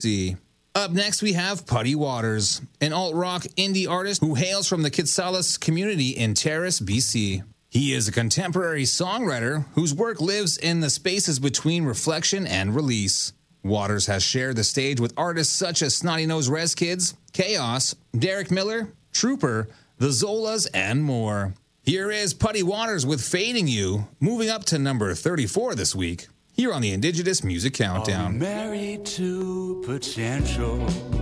Z. Up next, we have Puddy Waters, an alt-rock indie artist who hails from the Kitsalas community in Terrace, BC. He is a contemporary songwriter whose work lives in the spaces between reflection and release. Waters has shared the stage with artists such as Snotty Nose Rez Kids, Chaos, Derek Miller, Trooper, The Zolas, and more. Here is Puddy Waters with Fading You, moving up to number 34 this week, here on the Indigenous Music Countdown. Married to potential.